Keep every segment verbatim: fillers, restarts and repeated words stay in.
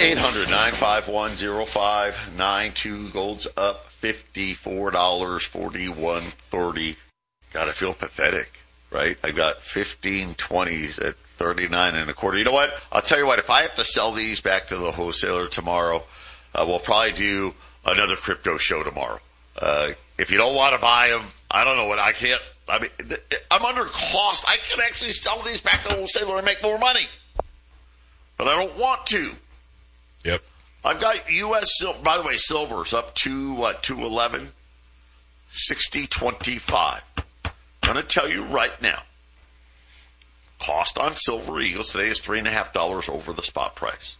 eight hundred, nine five one, oh five nine two. Gold's up fifty-four dollars, forty-one thirty. Gotta feel pathetic, right? I got fifteen twenties at thirty-nine and a quarter. You know what? I'll tell you what, if I have to sell these back to the wholesaler tomorrow, uh, we'll probably do another crypto show tomorrow. Uh, if you don't want to buy them, I don't know what I can't. I mean, I'm under cost. I can actually sell these back to the wholesaler and make more money. But I don't want to. Yep. I've got U S silver. By the way, silver's up to, what, two eleven? sixty twenty-five. I'm going to tell you right now. Cost on Silver Eagles today is three point five dollars over the spot price.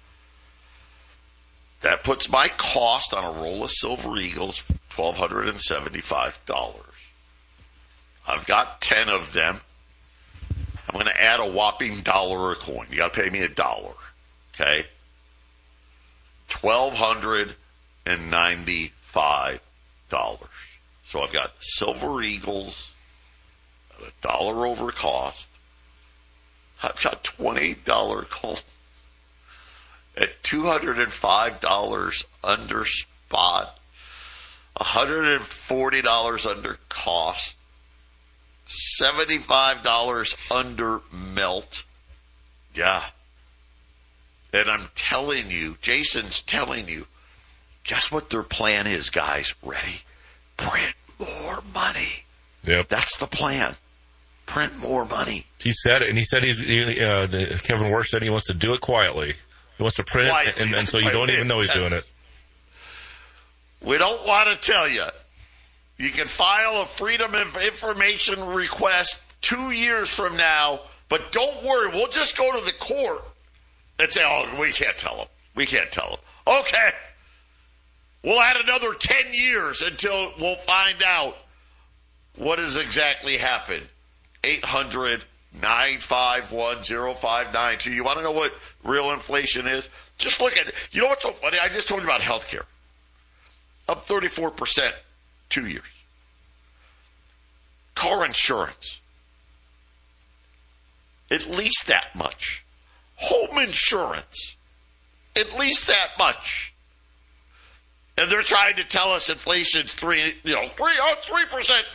That puts my cost on a roll of Silver Eagles one thousand two hundred seventy-five dollars. I've got ten of them. I'm going to add a whopping dollar a coin. You got to pay me a dollar. Okay? one thousand two hundred ninety-five dollars. So I've got Silver Eagles at a dollar over cost. I've got twenty-eight dollars gold at two hundred five dollars under spot, one hundred forty dollars under cost, seventy-five dollars under melt. Yeah. And I'm telling you, Jason's telling you, guess what their plan is, guys? Ready? Print more money. Yep. That's the plan. Print more money. He said it, and he said he's, he, uh, the, Kevin Warsh said he wants to do it quietly. He wants to print it, and, and so you don't even know he's doing it. We don't want to tell you. You can file a Freedom of Information request two years from now, but don't worry. We'll just go to the court and say, oh, we can't tell them. We can't tell them. Okay. We'll add another ten years until we'll find out what has exactly happened. eight hundred, nine five one, oh five nine two. You want to know what real inflation is? Just look at it. You know what's so funny? I just told you about healthcare. Up thirty-four percent two years. Car insurance. At least that much. Home insurance. At least that much. And they're trying to tell us inflation's three, you know, three, oh, three percent